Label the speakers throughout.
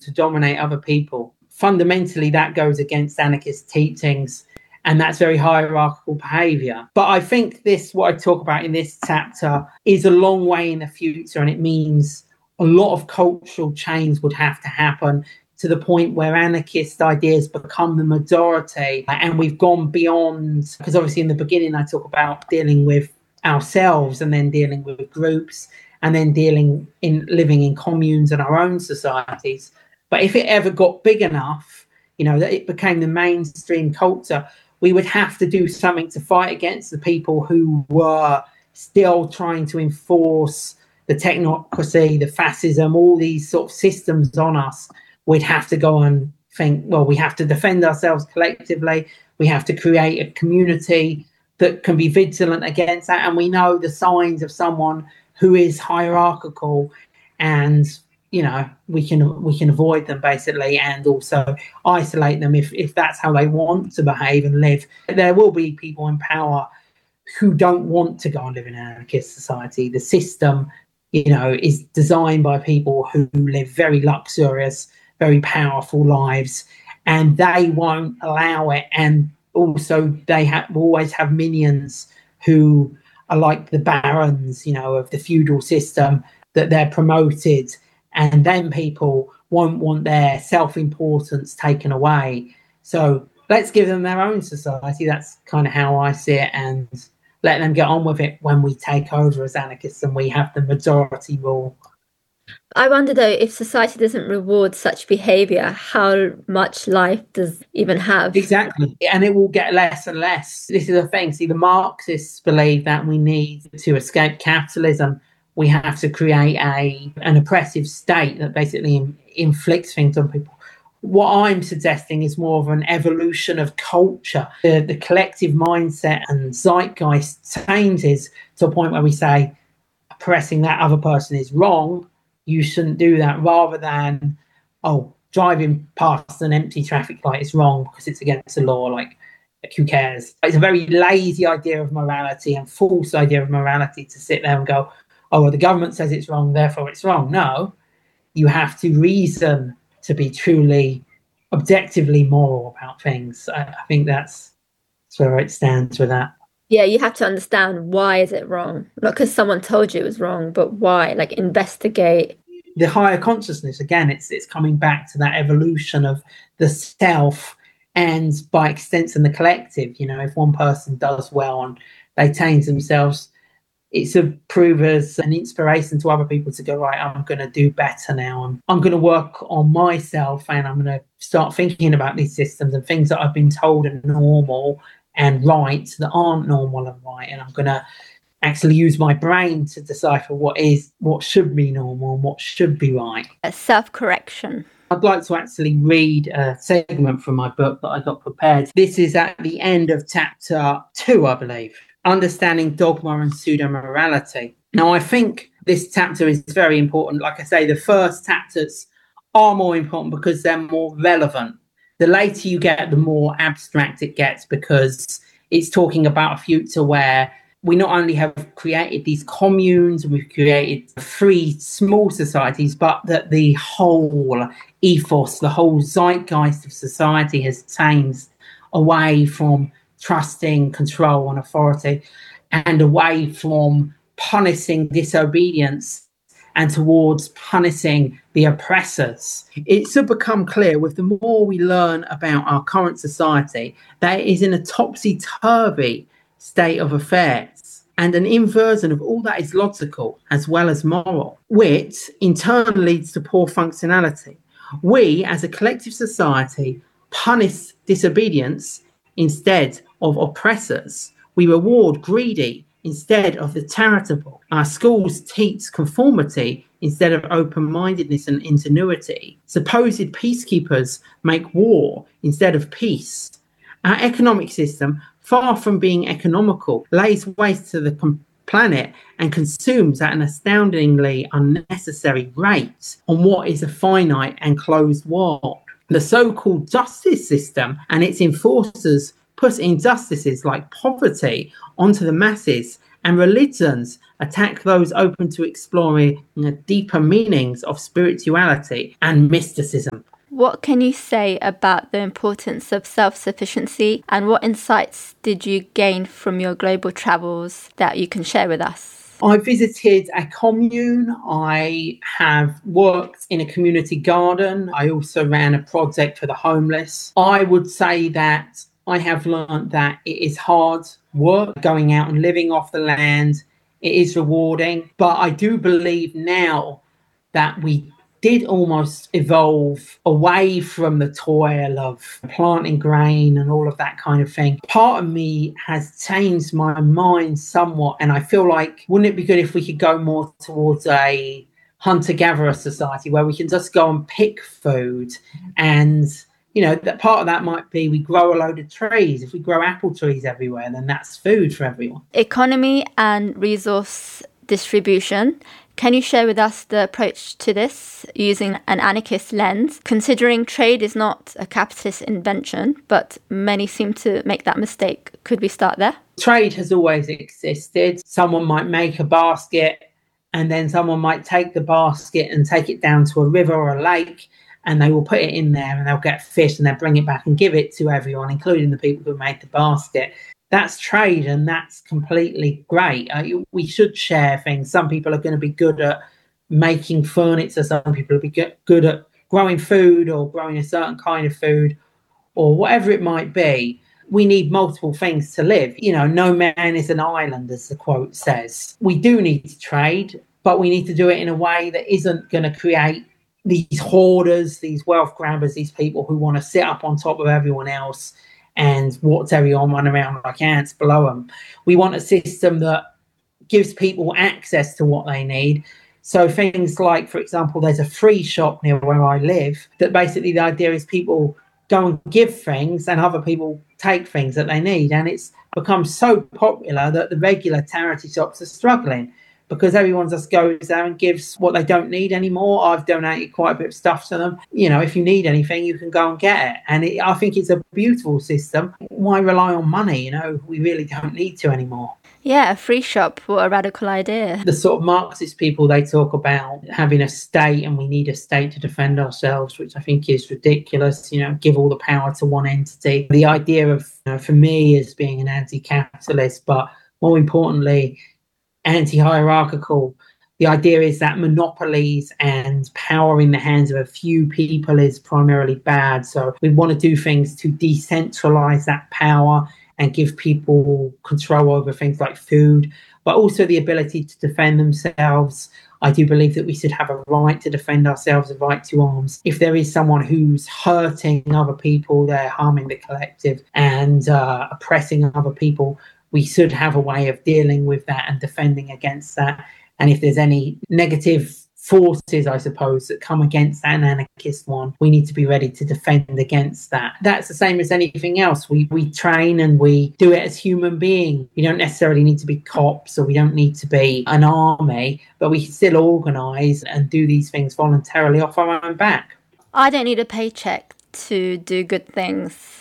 Speaker 1: to dominate other people. Fundamentally, that goes against anarchist teachings, and that's very hierarchical behavior. But I think what I talk about in this chapter is a long way in the future, and it means a lot of cultural change would have to happen to the point where anarchist ideas become the majority. And we've gone beyond, because obviously in the beginning I talk about dealing with ourselves and then dealing with groups and then living in communes and our own societies. But if it ever got big enough, that it became the mainstream culture, we would have to do something to fight against the people who were still trying to enforce the technocracy, the fascism, all these sort of systems on us. We'd have to go and think, well, we have to defend ourselves collectively. We have to create a community that can be vigilant against that. And we know the signs of someone who is hierarchical, and, we can avoid them basically, and also isolate them if that's how they want to behave and live. There will be people in power who don't want to go and live in an anarchist society. The system, is designed by people who live very luxurious, very powerful lives, and they won't allow it. And also they always have minions who are like the barons, of the feudal system, that they're promoted, and then people won't want their self-importance taken away. So let's give them their own society. That's kind of how I see it, and let them get on with it when we take over as anarchists and we have the majority rule.
Speaker 2: I wonder, though, if society doesn't reward such behaviour, how much life does it even have?
Speaker 1: Exactly. And it will get less and less. This is the thing. See, the Marxists believe that we need to escape capitalism. We have to create an oppressive state that basically inflicts things on people. What I'm suggesting is more of an evolution of culture. The collective mindset and zeitgeist changes to a point where we say oppressing that other person is wrong. You shouldn't do that, rather than, driving past an empty traffic light is wrong because it's against the law. Like, who cares? It's a very lazy idea of morality and false idea of morality to sit there and go, the government says it's wrong, therefore it's wrong. No, you have to reason to be truly objectively moral about things. I think that's where it stands with that.
Speaker 2: Yeah, you have to understand, why is it wrong? Not because someone told you it was wrong, but why? Like, investigate.
Speaker 1: The higher consciousness, again, it's coming back to that evolution of the self and, by extension, the collective. If one person does well and they change themselves, it's a prove as an inspiration to other people to go, right, I'm going to do better now. I'm going to work on myself, and I'm going to start thinking about these systems and things that I've been told are normal and right that aren't normal and right. And I'm going to actually use my brain to decipher what should be normal and what should be right.
Speaker 2: Self-correction.
Speaker 1: I'd like to actually read a segment from my book that I got prepared. This is at the end of chapter 2, I believe. Understanding Dogma and Pseudo-Morality. Now, I think this chapter is very important. Like I say, the first chapters are more important because they're more relevant. The later you get, the more abstract it gets, because it's talking about a future where we not only have created these communes, we've created free small societies, but that the whole ethos, the whole zeitgeist of society has changed away from trusting control and authority and away from punishing disobedience and towards punishing the oppressors. It should become clear, with the more we learn about our current society, that it is in a topsy-turvy state of affairs, and an inversion of all that is logical as well as moral, which in turn leads to poor functionality. We, as a collective society, punish disobedience instead of oppressors. We reward greedy instead of the charitable. Our schools teach conformity instead of open-mindedness and ingenuity. Supposed peacekeepers make war instead of peace. Our economic system, far from being economical, lays waste to the planet and consumes at an astoundingly unnecessary rate on what is a finite and closed world. The so-called justice system and its enforcers put injustices like poverty onto the masses And religions attack those open to exploring the deeper meanings of spirituality and mysticism.
Speaker 2: What can you say about the importance of self-sufficiency, and what insights did you gain from your global travels that you can share with us?
Speaker 1: I visited a commune. I have worked in a community garden. I also ran a project for the homeless. I would say that I have learned that it is hard work going out and living off the land. It is rewarding, but I do believe now that we did almost evolve away from the toil of planting grain and all of that kind of thing. Part of me has changed my mind somewhat, and I feel like, wouldn't it be good if we could go more towards a hunter-gatherer society where we can just go and pick food? And that part of that might be we grow a load of trees. If we grow apple trees everywhere, then that's food for everyone.
Speaker 2: Economy and resource distribution. Can you share with us the approach to this using an anarchist lens, considering trade is not a capitalist invention, but many seem to make that mistake? Could we start there?
Speaker 1: Trade has always existed. Someone might make a basket, and then someone might take the basket and take it down to a river or a lake, and they will put it in there and they'll get fish and they'll bring it back and give it to everyone, including the people who made the basket. That's trade, and that's completely great. We should share things. Some people are going to be good at making furniture. Some people will be good at growing food or growing a certain kind of food or whatever it might be. We need multiple things to live. No man is an island, as the quote says. We do need to trade, but we need to do it in a way that isn't going to create these hoarders, these wealth grabbers, these people who want to sit up on top of everyone else and watch everyone run around like ants below them. We want a system that gives people access to what they need. So things like, for example, there's a free shop near where I live that basically the idea is people go and give things and other people take things that they need. And it's become so popular that the regular charity shops are struggling because everyone just goes there and gives what they don't need anymore. I've donated quite a bit of stuff to them. If you need anything, you can go and get it. And I think it's a beautiful system. Why rely on money? We really don't need to anymore.
Speaker 2: Yeah, a free shop. What a radical idea.
Speaker 1: The sort of Marxist people, they talk about having a state and we need a state to defend ourselves, which I think is ridiculous. Give all the power to one entity. The idea of, for me, as being an anti-capitalist, but more importantly, anti-hierarchical. The idea is that monopolies and power in the hands of a few people is primarily bad. So we want to do things to decentralize that power and give people control over things like food, but also the ability to defend themselves. I do believe that we should have a right to defend ourselves, a right to arms. If there is someone who's hurting other people, they're harming the collective and oppressing other people, we should have a way of dealing with that and defending against that. And if there's any negative forces, I suppose, that come against an anarchist one, we need to be ready to defend against that. That's the same as anything else. We train and we do it as human beings. We don't necessarily need to be cops or we don't need to be an army, but we can still organise and do these things voluntarily off our own back.
Speaker 2: I don't need a paycheck to do good things.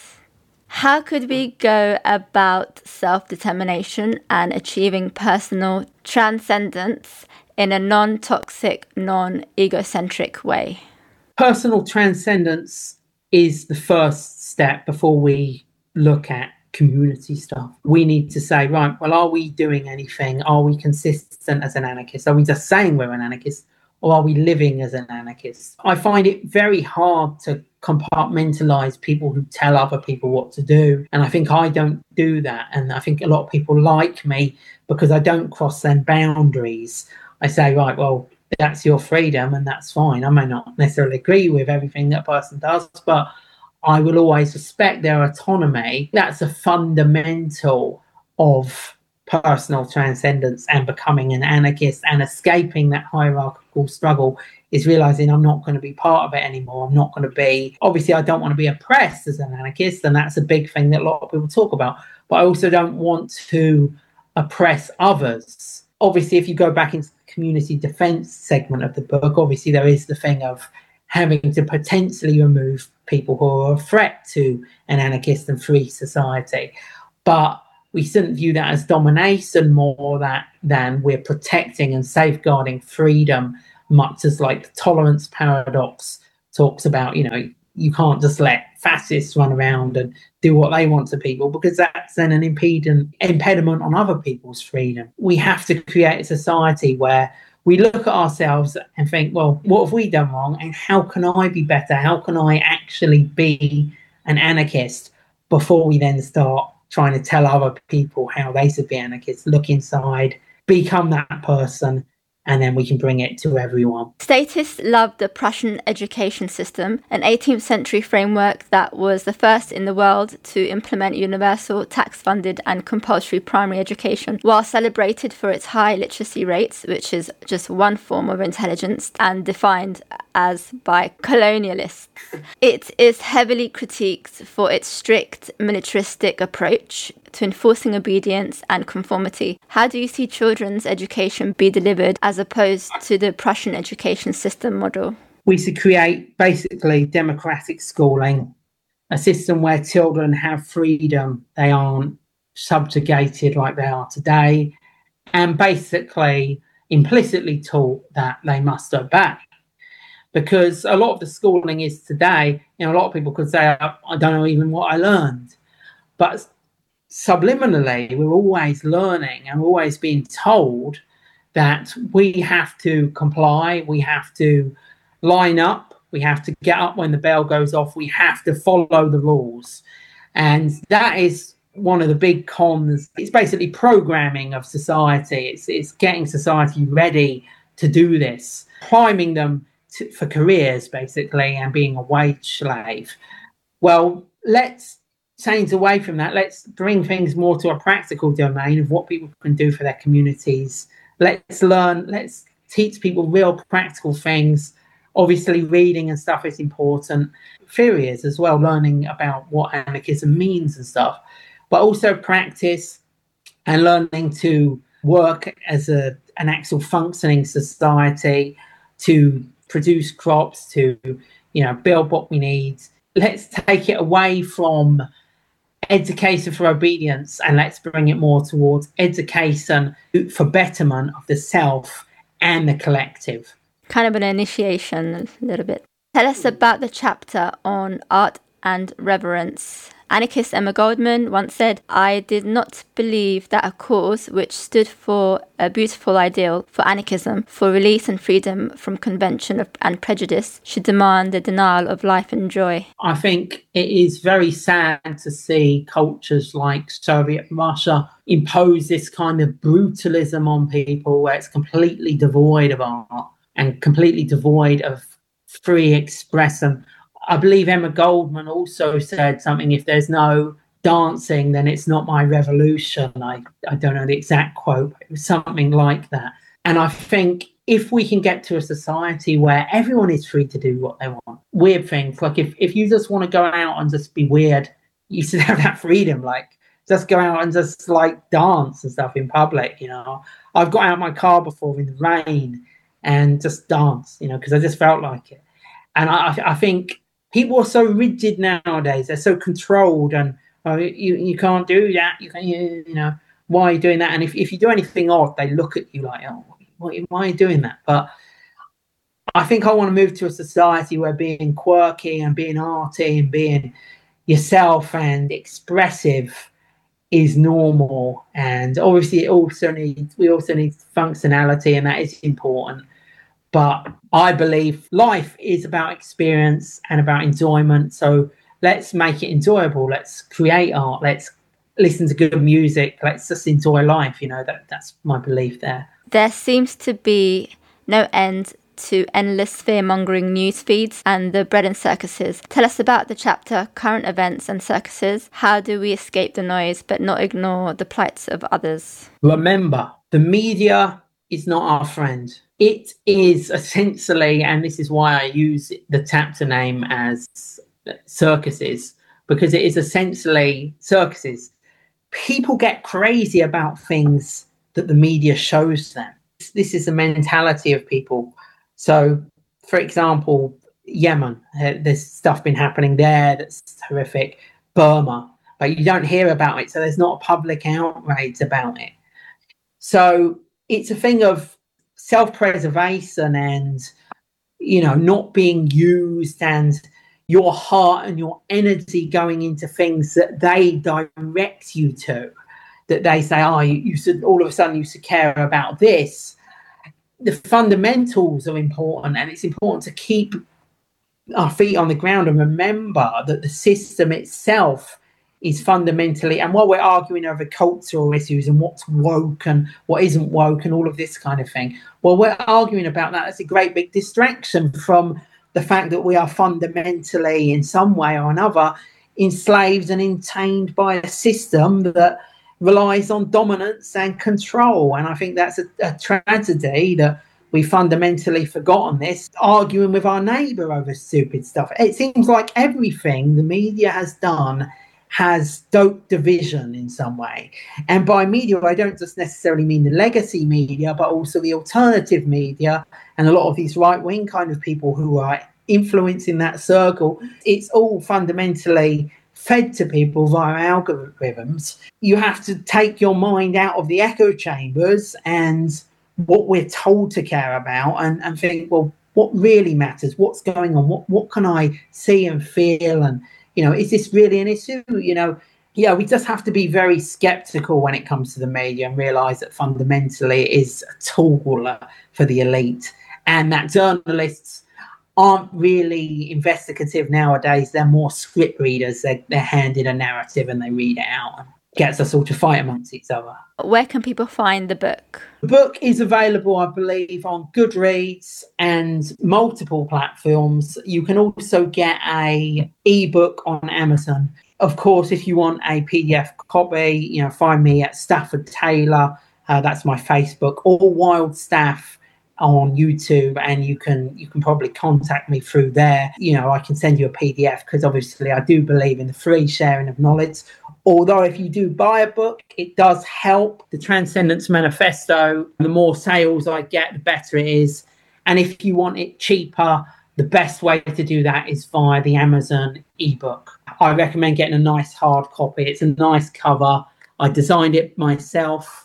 Speaker 2: How could we go about self-determination and achieving personal transcendence in a non-toxic, non-egocentric way?
Speaker 1: Personal transcendence is the first step before we look at community stuff. We need to say, right, well, are we doing anything? Are we consistent as an anarchist? Are we just saying we're an anarchist? Or are we living as an anarchist? I find it very hard to compartmentalize people who tell other people what to do. And I think I don't do that. And I think a lot of people like me because I don't cross their boundaries. I say, right, well, that's your freedom and that's fine. I may not necessarily agree with everything that person does, but I will always respect their autonomy. That's a fundamental of personal transcendence and becoming an anarchist and escaping that hierarchical struggle is realizing I'm not going to be part of it anymore. I'm not going to be, obviously I don't want to be oppressed as an anarchist, and that's a big thing that a lot of people talk about, but I also don't want to oppress others. Obviously, if you go back into the community defense segment of the book, obviously there is the thing of having to potentially remove people who are a threat to an anarchist and free society. But we shouldn't view that as domination more than we're protecting and safeguarding freedom, much as like the tolerance paradox talks about, you can't just let fascists run around and do what they want to people, because that's then an impediment on other people's freedom. We have to create a society where we look at ourselves and think, well, what have we done wrong? And how can I be better? How can I actually be an anarchist before we then start trying to tell other people how they should be anarchists? Look inside, become that person, and then we can bring it to everyone.
Speaker 2: Statists loved the Prussian education system, an 18th century framework that was the first in the world to implement universal, tax-funded and compulsory primary education, while celebrated for its high literacy rates, which is just one form of intelligence and defined as by colonialists. It is heavily critiqued for its strict militaristic approach to enforcing obedience and conformity. How do you see children's education be delivered as opposed to the Prussian education system model?
Speaker 1: We should create basically democratic schooling, a system where children have freedom, they aren't subjugated like they are today, and basically implicitly taught that they must obey. Because a lot of the schooling is today, a lot of people could say, I don't know even what I learned. But subliminally, we're always learning and we're always being told that we have to comply, we have to line up, we have to get up when the bell goes off, we have to follow the rules. And that is one of the big cons. It's basically programming of society. It's getting society ready to do this, priming them for careers, basically, and being a wage slave. Well, let's change away from that. Let's bring things more to a practical domain of what people can do for their communities. Let's teach people real practical things. Obviously, reading and stuff is important. Theories as well, learning about what anarchism means and stuff, but also practice and learning to work as an actual functioning society, to produce crops, to build what we need. Let's take it away from education for obedience and let's bring it more towards education for betterment of the self and the collective.
Speaker 2: Kind of an initiation a little bit. Tell us about the chapter on art and reverence. Anarchist Emma Goldman once said, "I did not believe that a cause which stood for a beautiful ideal for anarchism, for release and freedom from convention and prejudice, should demand the denial of life and joy."
Speaker 1: I think it is very sad to see cultures like Soviet Russia impose this kind of brutalism on people where it's completely devoid of art and completely devoid of free expression. I believe Emma Goldman also said something, if there's no dancing, then it's not my revolution. I don't know the exact quote. It was something like that. And I think if we can get to a society where everyone is free to do what they want, weird things, like if you just want to go out and just be weird, you should have that freedom, like just go out and just like dance and stuff in public, I've got out my car before in the rain and just dance, because I just felt like it. And I think people are so rigid nowadays. They're so controlled, and you can't do that. Why are you doing that? And if you do anything odd, they look at you like, oh, why are you doing that? But I think I want to move to a society where being quirky and being arty and being yourself and expressive is normal. And obviously, we also need functionality, and that is important. But I believe life is about experience and about enjoyment. So let's make it enjoyable. Let's create art. Let's listen to good music. Let's just enjoy life. That's my belief there.
Speaker 2: There seems to be no end to endless fear-mongering news feeds and the bread and circuses. Tell us about the chapter, Current Events and Circuses. How do we escape the noise but not ignore the plights of others?
Speaker 1: Remember, the media is not our friend. It is essentially, and this is why I use the chapter name as circuses, because it is essentially circuses. People get crazy about things that the media shows them. This is the mentality of people. So, for example, Yemen, there's stuff been happening there that's horrific. Burma, but you don't hear about it. So there's not a public outrage about it. So it's a thing of self-preservation and, not being used, and your heart and your energy going into things that they direct you to, that they say, you should, all of a sudden you should care about this. The fundamentals are important, and it's important to keep our feet on the ground and remember that the system itself is fundamentally, and while we're arguing over cultural issues and what's woke and what isn't woke and all of this kind of thing, while we're arguing about that, that's a great big distraction from the fact that we are fundamentally, in some way or another, enslaved and enchained by a system that relies on dominance and control. And I think that's a tragedy that we fundamentally forgotten this, arguing with our neighbour over stupid stuff. It seems like everything the media has done has stoked division in some way. And by media, I don't just necessarily mean the legacy media, but also the alternative media and a lot of these right-wing kind of people who are influencing that circle. It's all fundamentally fed to people via algorithms. You have to take your mind out of the echo chambers and what we're told to care about and think, well, what really matters? What's going on? What can I see and feel? And, is this really an issue? We just have to be very skeptical when it comes to the media and realise that fundamentally it is a tool for the elite, and that journalists aren't really investigative nowadays. They're more script readers. They're handed a narrative and they read it out and gets us all to fight amongst each other.
Speaker 2: Where can people find the book?
Speaker 1: The book is available, I believe, on Goodreads and multiple platforms. You can also get an ebook on Amazon. Of course, if you want a PDF copy, find me at Stafford Taylor. That's my Facebook, or Wild Staff on YouTube, and you can probably contact me through there. I can send you a PDF, because obviously I do believe in the free sharing of knowledge. Although if you do buy a book, it does help the Transcendence Manifesto. The more sales I get, the better it is. And if you want it cheaper, the best way to do that is via the Amazon ebook. I recommend getting a nice hard copy. It's a nice cover. I designed it myself.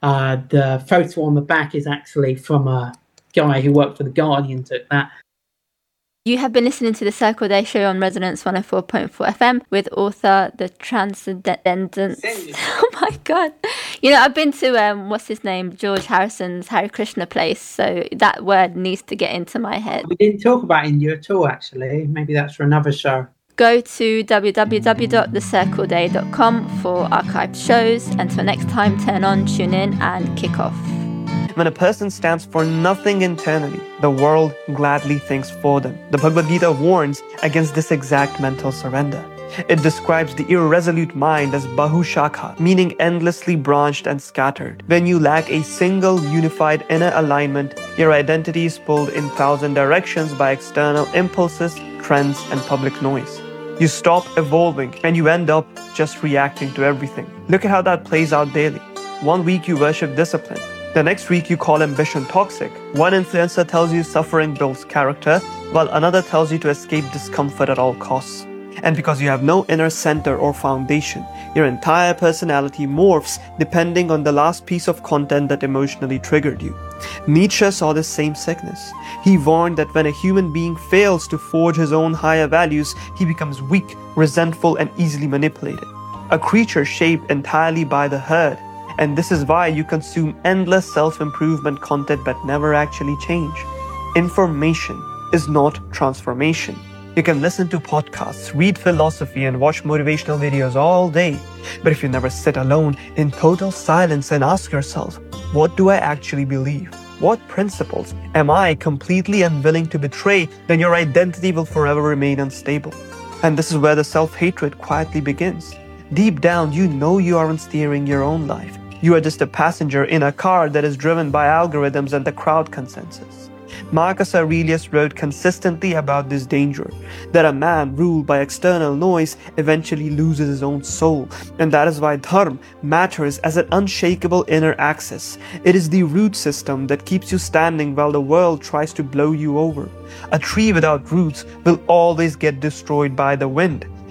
Speaker 1: The photo on the back is actually from a guy who worked for The Guardian, took that.
Speaker 2: You have been listening to the Circle Day Show on Resonance 104.4 FM with author The Transcendence. Oh my God. I've been to, George Harrison's Hare Krishna place, so that word needs to get into my head.
Speaker 1: We didn't talk about India at all, actually. Maybe that's for another show.
Speaker 2: Go to www.thecircleday.com for archived shows. Until next time, turn on, tune in, and kick off.
Speaker 3: When a person stands for nothing internally, the world gladly thinks for them. The Bhagavad Gita warns against this exact mental surrender. It describes the irresolute mind as Bahushakha, meaning endlessly branched and scattered. When you lack a single unified inner alignment, your identity is pulled in 1,000 directions by external impulses, trends, and public noise. You stop evolving and you end up just reacting to everything. Look at how that plays out daily. One week you worship discipline. The next week you call ambition toxic. One influencer tells you suffering builds character, while another tells you to escape discomfort at all costs. And because you have no inner center or foundation, your entire personality morphs depending on the last piece of content that emotionally triggered you. Nietzsche saw this same sickness. He warned that when a human being fails to forge his own higher values, he becomes weak, resentful, and easily manipulated. A creature shaped entirely by the herd. And this is why you consume endless self-improvement content but never actually change. Information is not transformation. You can listen to podcasts, read philosophy, and watch motivational videos all day. But if you never sit alone in total silence and ask yourself, what do I actually believe? What principles am I completely unwilling to betray? Then your identity will forever remain unstable. And this is where the self-hatred quietly begins. Deep down, you know you aren't steering your own life. You are just a passenger in a car that is driven by algorithms and the crowd consensus. Marcus Aurelius wrote consistently about this danger, that a man ruled by external noise eventually loses his own soul, and that is why dharma matters as an unshakable inner axis. It is the root system that keeps you standing while the world tries to blow you over. A tree without roots will always get destroyed by the wind.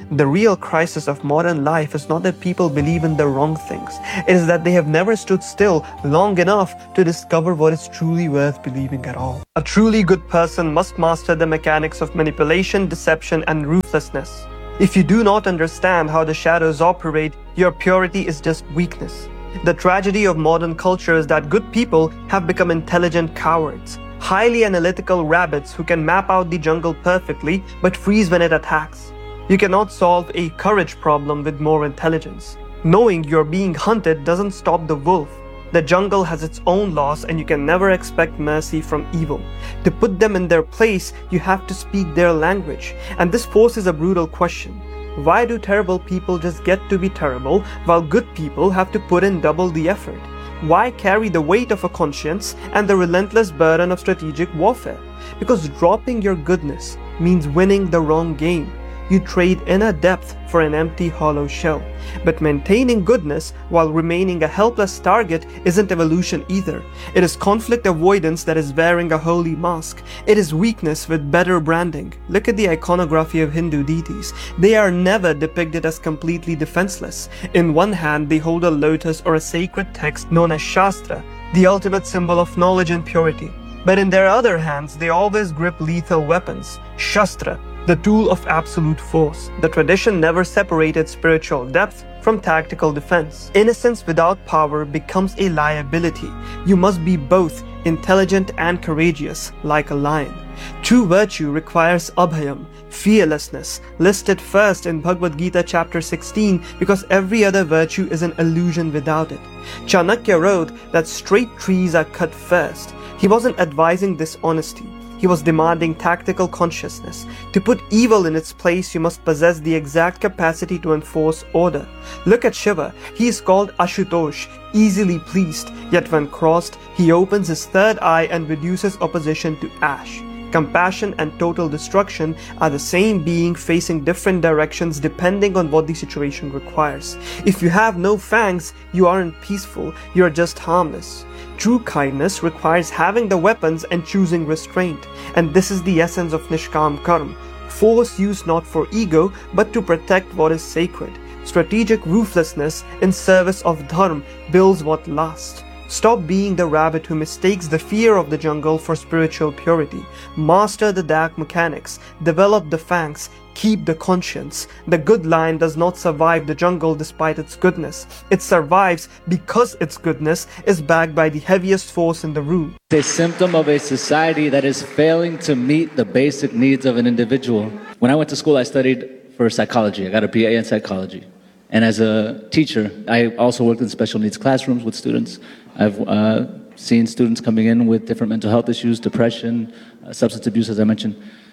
Speaker 3: The real crisis of modern life is not that people believe in the wrong things. It is that they have never stood still long enough to discover what is truly worth believing at all. A truly good person must master the mechanics of manipulation, deception, and ruthlessness. If you do not understand how the shadows operate, your purity is just weakness. The tragedy of modern culture is that good people have become intelligent cowards, highly analytical rabbits who can map out the jungle perfectly but freeze when it attacks. You cannot solve a courage problem with more intelligence. Knowing you're being hunted doesn't stop the wolf. The jungle has its own laws and you can never expect mercy from evil. To put them in their place, you have to speak their language. And this poses a brutal question. Why do terrible people just get to be terrible while good people have to put in double the effort? Why carry the weight of a conscience and the relentless burden of strategic warfare? Because dropping your goodness means winning the wrong game. You trade inner depth for an empty, hollow shell. But maintaining goodness while remaining a helpless target isn't evolution either. It is conflict avoidance that is wearing a holy mask. It is weakness with better branding. Look at the iconography of Hindu deities. They are never depicted as completely defenseless. In one hand, they hold a lotus or a sacred text known as Shastra, the ultimate symbol of knowledge and purity. But in their other hands, they always grip lethal weapons, Shastra, the tool of absolute force. The tradition never separated spiritual depth from tactical defense. Innocence without power becomes a liability. You must be both intelligent and courageous, like a lion. True virtue requires abhayam, fearlessness, listed first in Bhagavad Gita chapter 16 because every other virtue is an illusion without it. Chanakya wrote that straight trees are cut first. He wasn't advising dishonesty. He was demanding tactical consciousness. To put evil in its place, you must possess the exact capacity to enforce order. Look at Shiva. He is called Ashutosh, easily pleased, yet when crossed, he opens his third eye and reduces opposition to ash. Compassion and total destruction are the same being facing different directions depending on what the situation requires. If you have no fangs, you aren't peaceful, you are just harmless. True kindness requires having the weapons and choosing restraint. And this is the essence of Nishkam Karma. Force used not for ego, but to protect what is sacred. Strategic ruthlessness in service of dharma builds what lasts. Stop being the rabbit who mistakes the fear of the jungle for spiritual purity. Master the dark mechanics. Develop the fangs. Keep the conscience. The good lion does not survive the jungle despite its goodness. It survives because its goodness is backed by the heaviest force in the room.
Speaker 4: It's a symptom of a society that is failing to meet the basic needs of an individual. When I went to school, I studied for psychology. I got a BA in psychology. And as a teacher, I also worked in special needs classrooms with students. I've seen students coming in with different mental health issues, depression, substance abuse, as I mentioned.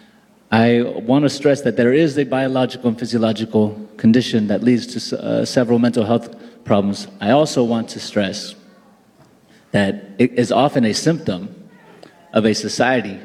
Speaker 4: I want to stress that there is a biological and physiological condition that leads to several mental health problems. I also want to stress that it is often a symptom of a society.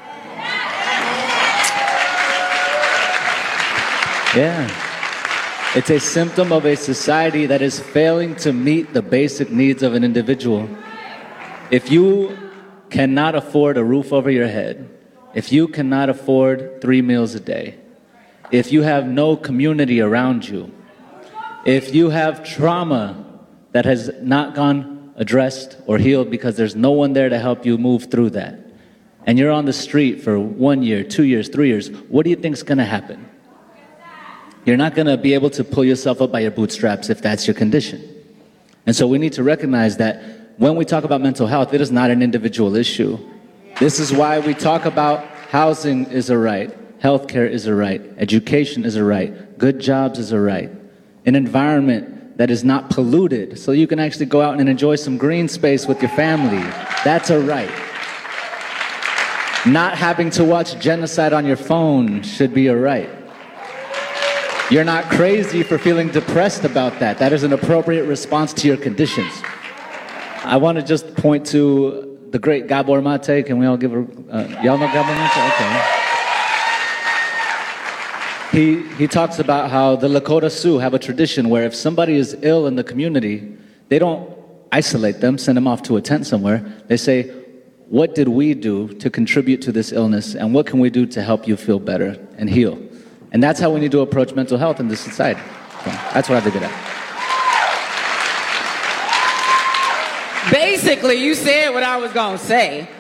Speaker 4: Yeah. It's a symptom of a society that is failing to meet the basic needs of an individual. If you cannot afford a roof over your head, if you cannot afford 3 meals a day, if you have no community around you, if you have trauma that has not gone addressed or healed because there's no one there to help you move through that, and you're on the street for 1 year, 2 years, 3 years, what do you think is going to happen? You're not going to be able to pull yourself up by your bootstraps if that's your condition. And so we need to recognize that when we talk about mental health, it is not an individual issue. This is why we talk about housing is a right, healthcare is a right, education is a right, good jobs is a right, an environment that is not polluted so you can actually go out and enjoy some green space with your family. That's a right. Not having to watch genocide on your phone should be a right. You're not crazy for feeling depressed about that. That is an appropriate response to your conditions. I want to just point to the great Gabor Mate. Can we all give a... y'all know Gabor Mate? Okay. He talks about how the Lakota Sioux have a tradition where if somebody is ill in the community, they don't isolate them, send them off to a tent somewhere. They say, what did we do to contribute to this illness, and what can we do to help you feel better and heal? And that's how we need to approach mental health in this society. So that's what I think of that.
Speaker 5: Basically, you said what I was going to say.